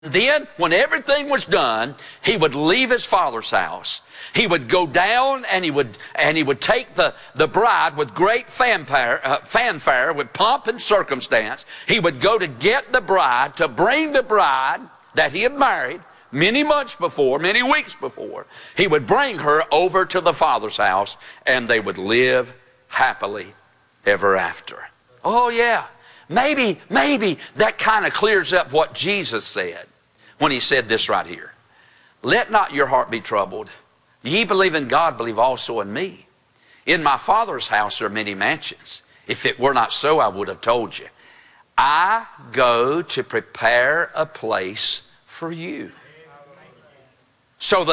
Then, when everything was done, he would leave his father's house. He would go down and he would take the bride with great fanfare, with pomp and circumstance. He would go to get the bride, to bring the bride that he had married many months before, many weeks before. He would bring her over to the father's house, and they would live happily ever after. Oh yeah, maybe that kind of clears up what Jesus said when he said this right here. Let not your heart be troubled. Ye believe in God, believe also in me. In my Father's house are many mansions. If it were not so, I would have told you. I go to prepare a place for you. So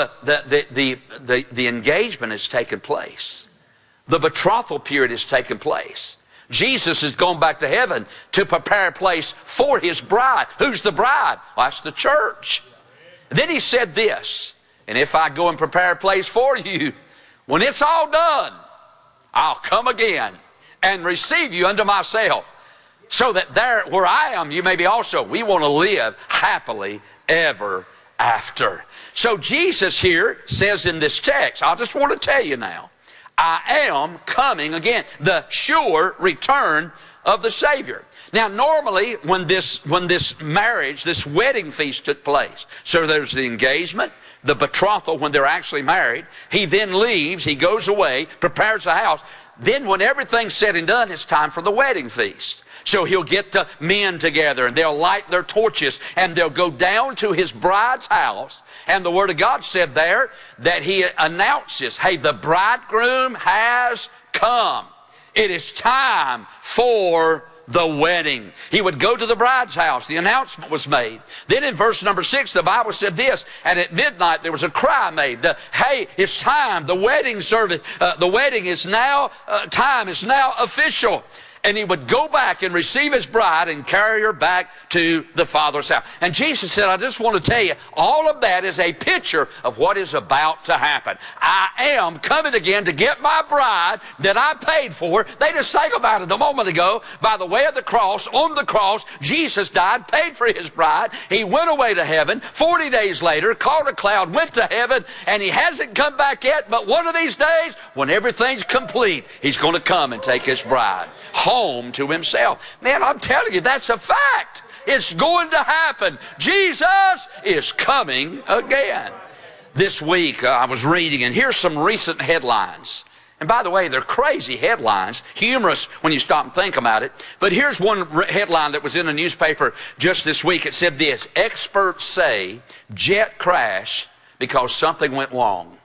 the engagement has taken place. The betrothal period has taken place. Jesus is going back to heaven to prepare a place for his bride. Who's the bride? Well, that's the church. Then he said this, and if I go and prepare a place for you, when it's all done, I'll come again and receive you unto myself, so that there where I am, you may be also. We want to live happily ever after. So Jesus here says in this text, I just want to tell you now, I am coming again. The sure return of the Savior. Now, normally, when this marriage, this wedding feast took place, so there's the engagement, the betrothal when they're actually married. He then leaves, he goes away, prepares the house. Then when everything's said and done, it's time for the wedding feast. So he'll get the men together, and they'll light their torches, and they'll go down to his bride's house. And the Word of God said there that he announces, hey, the bridegroom has come. It is time for the wedding. He would go to the bride's house. The announcement was made. Then in verse number 6, the Bible said this, and at midnight there was a cry made. Hey, it's time. The wedding service, the wedding is now, time is now official. And he would go back and receive his bride and carry her back to the Father's house. And Jesus said, I just want to tell you, all of that is a picture of what is about to happen. I am coming again to get my bride that I paid for. They just sang about it a moment ago. By the way of the cross, on the cross, Jesus died, paid for his bride. He went away to heaven. 40 days later, caught a cloud, went to heaven, and he hasn't come back yet. But one of these days, when everything's complete, he's going to come and take his bride home to himself. Man, I'm telling you, that's a fact. It's going to happen. Jesus is coming again. This week, I was reading, and here's some recent headlines. And by the way, they're crazy headlines, humorous when you stop and think about it. But here's one headline that was in a newspaper just this week. It said this: experts say jet crash because something went wrong.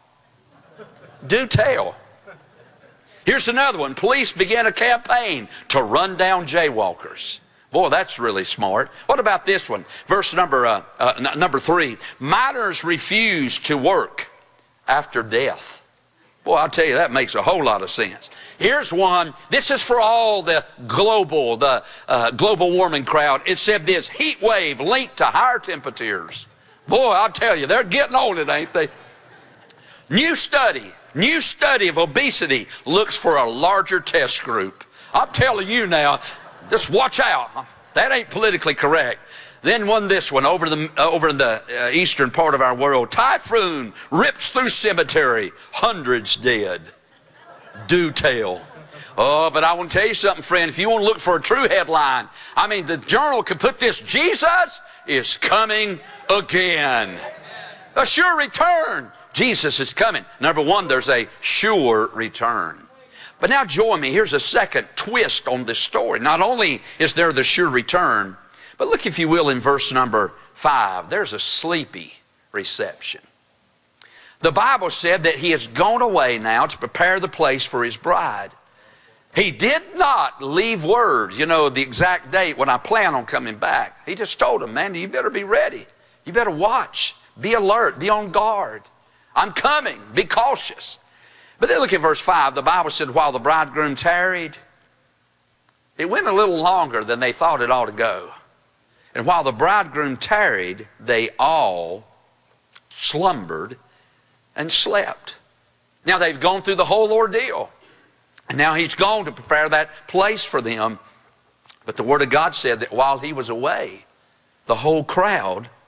Do tell. Here's another one. Police began a campaign to run down jaywalkers. Boy, that's really smart. What about this one? Verse number 3. Minors refuse to work after death. Boy, I'll tell you, that makes a whole lot of sense. Here's one. This is for all the global warming crowd. It said this: heat wave linked to higher temperatures. Boy, I'll tell you, they're getting on it, ain't they? New study of obesity looks for a larger test group. I'm telling you now, just watch out. That ain't politically correct. Then this one over in the eastern part of our world. Typhoon rips through cemetery, hundreds dead. Do tell. Oh, but I want to tell you something, friend. If you want to look for a true headline, I mean, the Journal could put this: Jesus is coming again. A sure return. Jesus is coming. Number one, there's a sure return. But now join me. Here's a second twist on this story. Not only is there the sure return, but look, if you will, in verse number 5. There's a sleepy reception. The Bible said that he has gone away now to prepare the place for his bride. He did not leave word, the exact date when I plan on coming back. He just told them, man, you better be ready. You better watch. Be alert. Be on guard. I'm coming. Be cautious. But then look at verse 5. The Bible said, while the bridegroom tarried, it went a little longer than they thought it ought to go. And while the bridegroom tarried, they all slumbered and slept. Now they've gone through the whole ordeal. And now he's gone to prepare that place for them. But the Word of God said that while he was away, the whole crowd